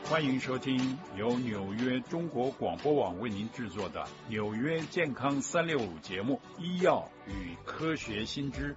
欢迎收听由纽约中国广播网为您制作的《纽约健康365》节目《医药与科学新知》。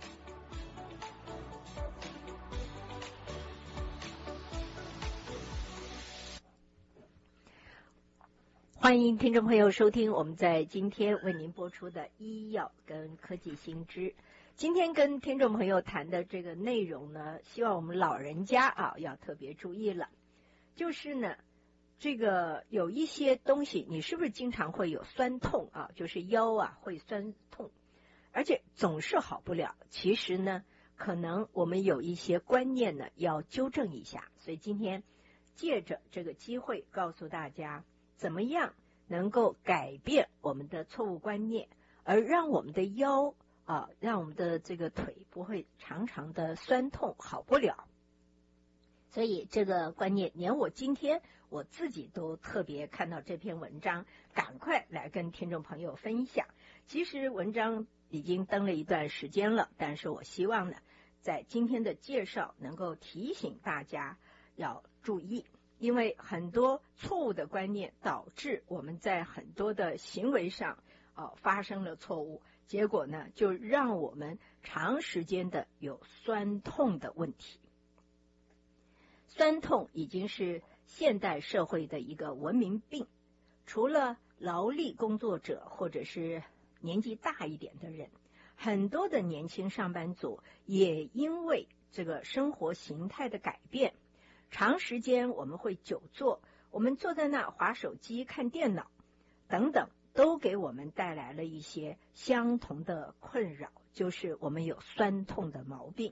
欢迎听众朋友收听我们在今天为您播出的医药跟科技新知。今天跟听众朋友谈的这个内容呢，希望我们老人家要特别注意了。就是呢，这个有一些东西，你是不是经常会有酸痛就是腰会酸痛，而且总是好不了。其实呢，可能我们有一些观念呢要纠正一下。所以今天借着这个机会告诉大家，怎么样能够改变我们的错误观念，而让我们的腰让我们的这个腿不会常常的酸痛好不了。所以这个观念，连我今天我自己都特别看到这篇文章，赶快来跟听众朋友分享。其实文章已经登了一段时间了，但是我希望呢，在今天的介绍能够提醒大家要注意，因为很多错误的观念导致我们在很多的行为上发生了错误，结果呢就让我们长时间的有酸痛的问题。酸痛已经是现代社会的一个文明病，除了劳力工作者或者是年纪大一点的人，很多的年轻上班族也因为这个生活形态的改变，长时间我们会久坐，我们坐在那滑手机看电脑等等，都给我们带来了一些相同的困扰，就是我们有酸痛的毛病。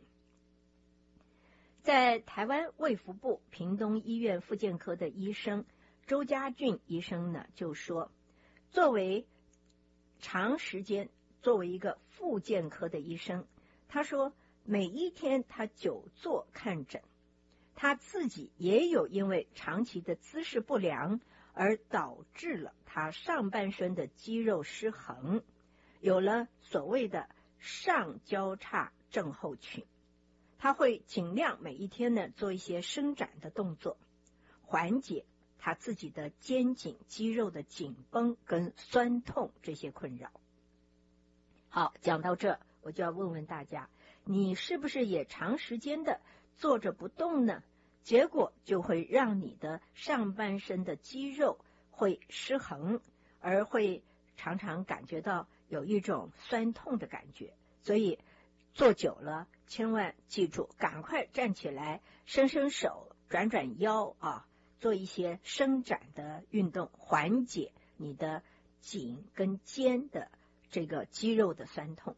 在台湾卫福部屏东医院复健科的医生周家俊医生呢就说，作为长时间作为一个复健科的医生，他说每一天他久坐看诊，他自己也有因为长期的姿势不良而导致了他上半身的肌肉失衡，有了所谓的上交叉症候群。他会尽量每一天呢做一些伸展的动作，缓解他自己的肩颈肌肉的紧绷跟酸痛这些困扰。好，讲到这，我就要问问大家，你是不是也长时间的坐着不动呢？结果就会让你的上半身的肌肉会失衡，而会常常感觉到有一种酸痛的感觉。所以坐久了，千万记住，赶快站起来，伸伸手，转转腰做一些伸展的运动，缓解你的颈跟肩的这个肌肉的酸痛。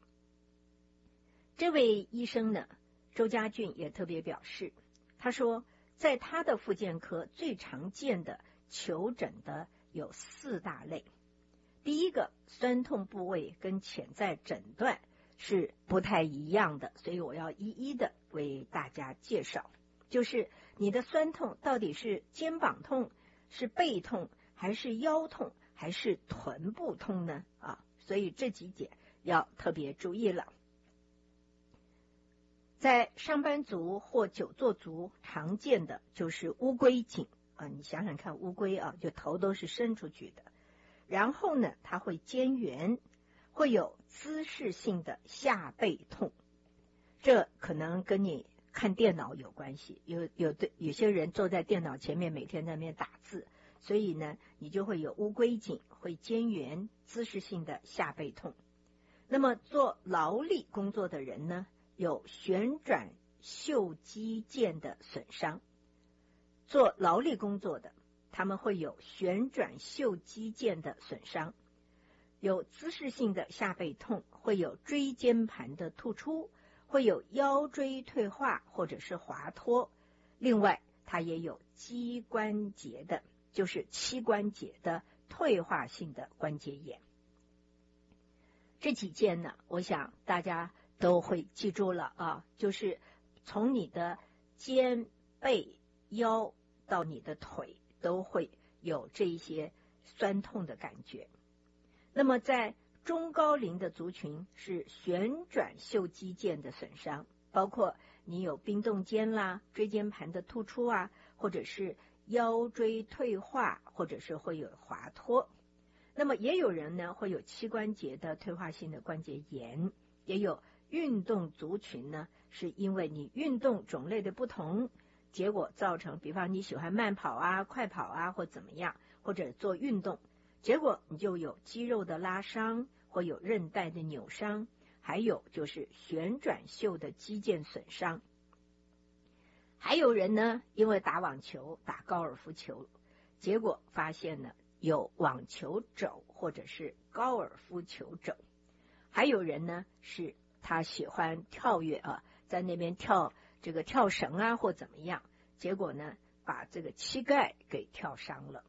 这位医生呢，周家俊也特别表示，他说在他的复健科最常见的求诊的有4大类。第一个，酸痛部位跟潜在诊断是不太一样的，所以我要一一的为大家介绍，就是你的酸痛到底是肩膀痛，是背痛，还是腰痛，还是臀部痛呢？所以这几点要特别注意了。在上班族或久坐族常见的就是乌龟颈你想想看，乌龟就头都是伸出去的，然后呢它会肩圆，会有姿势性的下背痛，这可能跟你看电脑有关系，有些人坐在电脑前面每天在那边打字，所以呢你就会有乌龟颈，会肩圆，姿势性的下背痛。那么做劳力工作的人呢，有旋转袖肌腱的损伤，做劳力工作的他们会有旋转袖肌腱的损伤，有姿势性的下背痛，会有椎间盘的突出，会有腰椎退化或者是滑脱。另外它也有膝关节的，就是膝关节的退化性的关节炎。这几件呢，我想大家都会记住了就是从你的肩背腰到你的腿都会有这一些酸痛的感觉。那么在中高龄的族群是旋转袖肌腱的损伤，包括你有冰冻肩啦、椎间盘的突出或者是腰椎退化，或者是会有滑脱。那么也有人呢会有膝关节的退化性的关节炎，也有运动族群呢是因为你运动种类的不同，结果造成，比方你喜欢慢跑啊、快跑啊或怎么样，或者做运动，结果你就有肌肉的拉伤，或有韧带的扭伤，还有就是旋转袖的肌腱损伤。还有人呢因为打网球、打高尔夫球，结果发现呢有网球肘或者是高尔夫球肘。还有人呢是他喜欢跳跃啊，在那边跳这个跳绳啊或怎么样，结果呢把这个膝盖给跳伤了。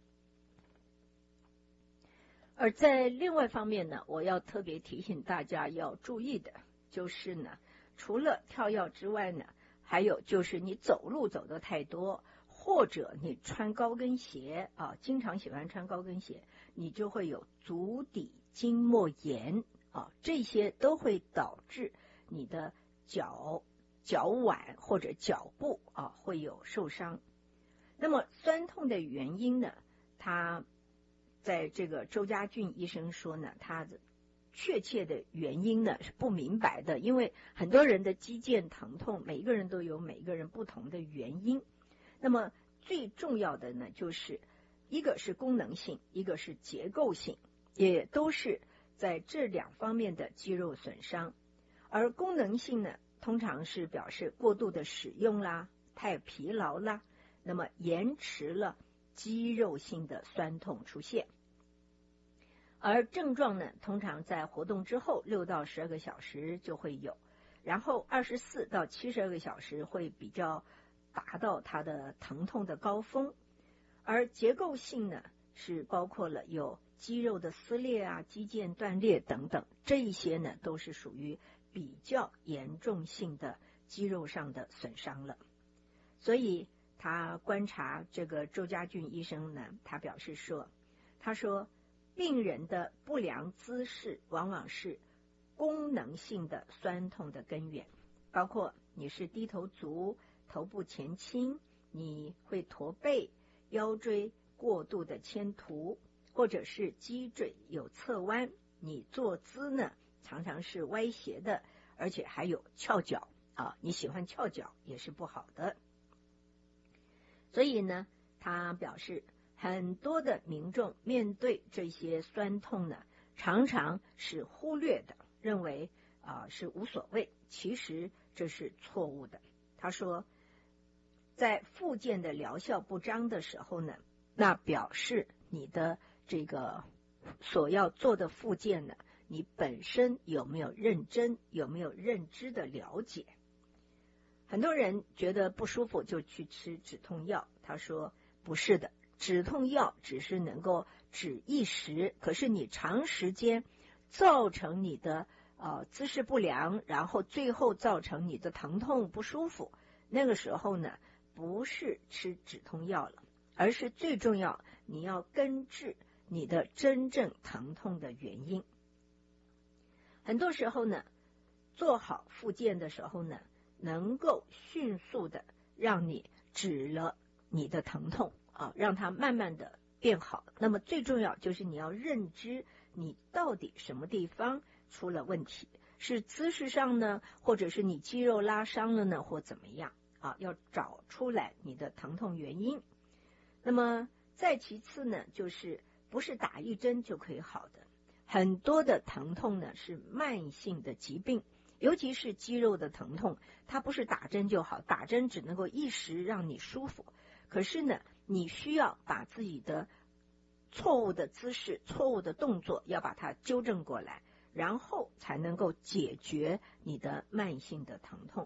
而在另外方面呢，我要特别提醒大家要注意的就是呢，除了跳跃之外呢，还有就是你走路走得太多，或者你穿高跟鞋啊，经常喜欢穿高跟鞋，你就会有足底筋膜炎啊，这些都会导致你的脚腕或者脚部啊会有受伤。那么酸痛的原因呢，他在这个周家俊医生说呢，他的确切的原因呢是不明白的，因为很多人的肌腱疼痛，每一个人都有每一个人不同的原因。那么最重要的呢，就是一个是功能性，一个是结构性，也都是在这两方面的肌肉损伤。而功能性呢，通常是表示过度的使用啦，太疲劳啦，那么延迟了肌肉性的酸痛出现。而症状呢，通常在活动之后6到12个小时就会有，然后24到72个小时会比较达到它的疼痛的高峰。而结构性呢，是包括了有肌肉的撕裂啊、肌腱断裂等等，这一些呢都是属于比较严重性的肌肉上的损伤了。所以他观察这个周家俊医生呢，他表示说，他说病人的不良姿势往往是功能性的酸痛的根源，包括你是低头族、头部前倾，你会驼背、腰椎过度的牵凸，或者是脊椎有侧弯，你坐姿呢常常是歪斜的，而且还有翘脚啊，你喜欢翘脚也是不好的。所以呢，他表示很多的民众面对这些酸痛呢，常常是忽略的，认为是无所谓，其实这是错误的。他说，在复健的疗效不彰的时候呢，那表示你的这个所要做的复健呢，你本身有没有认真，有没有认知的了解。很多人觉得不舒服就去吃止痛药，他说不是的，止痛药只是能够止一时，可是你长时间造成你的姿势不良，然后最后造成你的疼痛不舒服，那个时候呢，不是吃止痛药了，而是最重要，你要根治你的真正疼痛的原因。很多时候呢，做好复健的时候呢，能够迅速的让你止了你的疼痛让它慢慢的变好。那么最重要就是你要认知你到底什么地方出了问题，是姿势上呢，或者是你肌肉拉伤了呢，或怎么样要找出来你的疼痛原因。那么再其次呢，就是不是打一针就可以好的，很多的疼痛呢是慢性的疾病，尤其是肌肉的疼痛，它不是打针就好，打针只能够一时让你舒服，可是呢，你需要把自己的错误的姿势、错误的动作要把它纠正过来，然后才能够解决你的慢性的疼痛。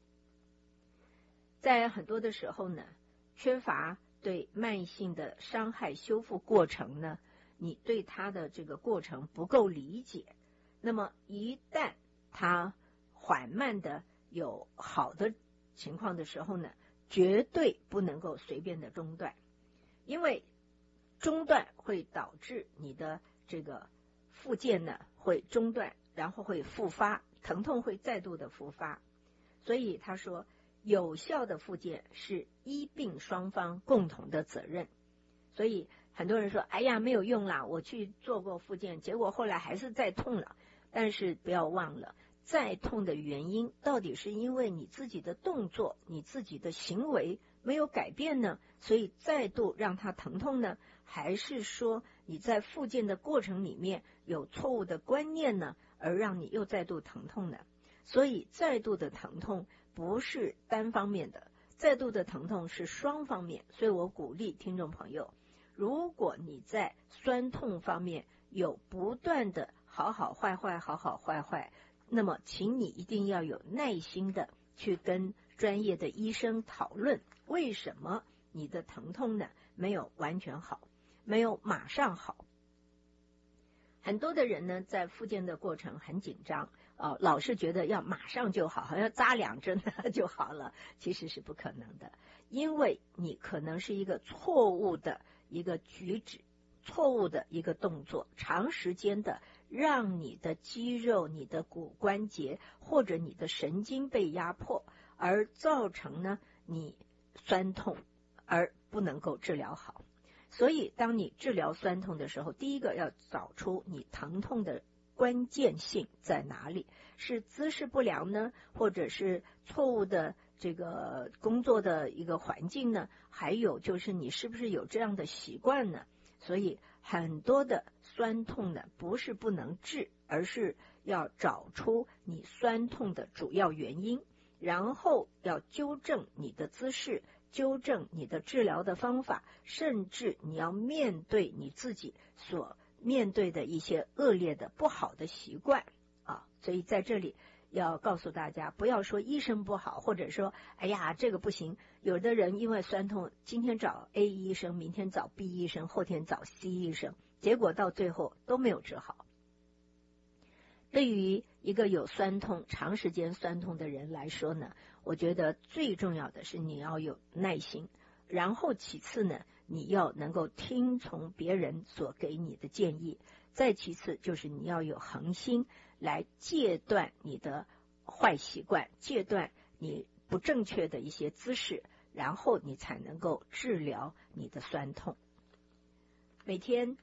在很多的时候呢，缺乏对慢性的伤害修复过程呢，你对它的这个过程不够理解，那么一旦它缓慢的有好的情况的时候呢，绝对不能够随便的中断，因为中断会导致你的这个复健呢会中断，然后会复发，疼痛会再度的复发。所以他说， 有效的复健是医病双方共同的责任。所以很多人说，哎呀，没有用啦，我去做过复健，结果后来还是再痛了。但是不要忘了，再痛的原因到底是因为你自己的动作、你自己的行为没有改变呢，所以再度让它疼痛呢？还是说你在复健的过程里面有错误的观念呢，而让你又再度疼痛呢？所以再度的疼痛不是单方面的，再度的疼痛是双方面。所以我鼓励听众朋友，如果你在酸痛方面有不断的好好坏坏，那么请你一定要有耐心的去跟专业的医生讨论，为什么你的疼痛呢没有完全好，没有马上好。很多的人呢在复健的过程很紧张，老是觉得要马上就好，好像扎2针就好了，其实是不可能的。因为你可能是一个错误的一个举止，错误的一个动作，长时间的让你的肌肉、你的骨关节或者你的神经被压迫，而造成呢你酸痛而不能够治疗好。所以当你治疗酸痛的时候，第一个要找出你疼痛的关键性在哪里，是姿势不良呢，或者是错误的这个工作的一个环境呢，还有就是你是不是有这样的习惯呢？所以很多的酸痛呢不是不能治，而是要找出你酸痛的主要原因，然后要纠正你的姿势，纠正你的治疗的方法，甚至你要面对你自己所面对的一些恶劣的不好的习惯啊。所以在这里要告诉大家，不要说医生不好，或者说哎呀这个不行。有的人因为酸痛，今天找 A 医生，明天找 B 医生，后天找 C 医生，结果到最后都没有治好。对于一个有酸痛、长时间酸痛的人来说呢，我觉得最重要的是你要有耐心，然后其次呢，你要能够听从别人所给你的建议，再其次就是你要有恒心来戒断你的坏习惯，戒断你不正确的一些姿势，然后你才能够治疗你的酸痛。每天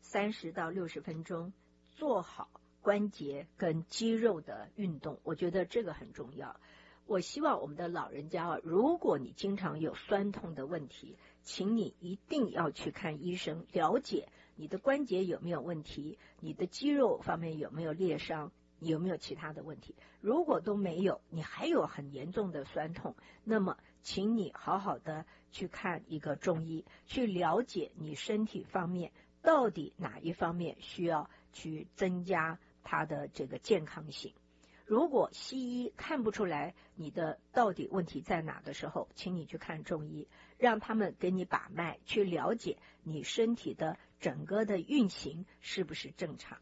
30到60分钟做好关节跟肌肉的运动，我觉得这个很重要。我希望我们的老人家如果你经常有酸痛的问题，请你一定要去看医生，了解你的关节有没有问题，你的肌肉方面有没有裂伤，有没有其他的问题。如果都没有，你还有很严重的酸痛，那么请你好好的去看一个中医，去了解你身体方面到底哪一方面需要去增加它的这个健康性。如果西医看不出来你的到底问题在哪的时候，请你去看中医，让他们给你把脉，去了解你身体的整个的运行是不是正常。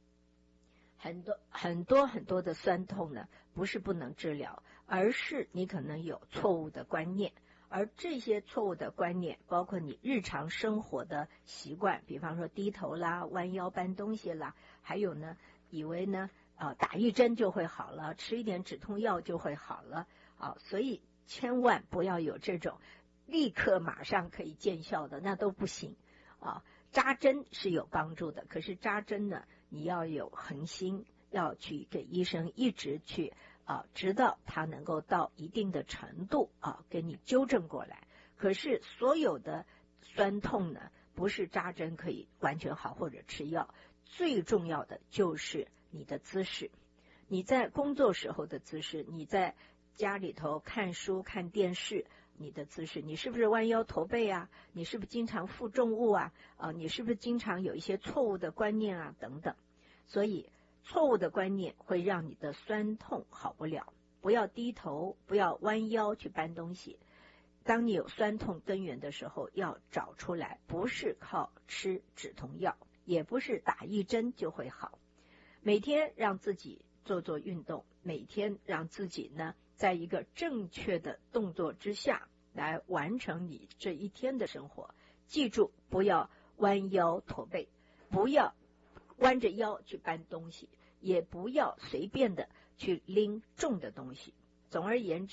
很多的酸痛呢，不是不能治疗，而是你可能有错误的观念，而这些错误的观念包括你日常生活的习惯，比方说低头啦、弯腰搬东西啦，还有呢以为呢打一针就会好了，吃一点止痛药就会好了啊，所以千万不要有这种立刻马上可以见效的，那都不行啊。扎针是有帮助的，可是扎针呢，你要有恒心，要去给医生一直去直到他能够到一定的程度给你纠正过来。可是所有的酸痛呢，不是扎针可以完全好或者吃药，最重要的就是你的姿势，你在工作时候的姿势，你在家里头看书看电视你的姿势，你是不是弯腰驼背啊？你是不是经常负重物啊？你是不是经常有一些错误的观念啊？等等。所以错误的观念会让你的酸痛好不了。不要低头，不要弯腰去搬东西。当你有酸痛根源的时候，要找出来，不是靠吃止痛药，也不是打一针就会好。每天让自己做做运动，每天让自己呢在一个正确的动作之下来完成你这一天的生活。记住，不要弯腰驼背，不要弯着腰去搬东西，也不要随便的去拎重的东西。总而言之，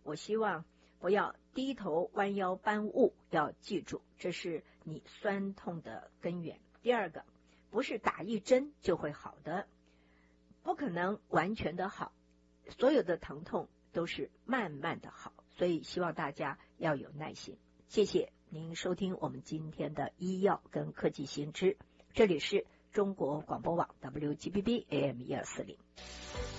我希望不要低头弯腰搬物，要记住，这是你酸痛的根源。第二个，不是打一针就会好的，不可能完全的好，所有的疼痛都是慢慢的好，所以希望大家要有耐心。谢谢您收听我们今天的医药跟科技新知，这里是中国广播网 WGBB AM 1240。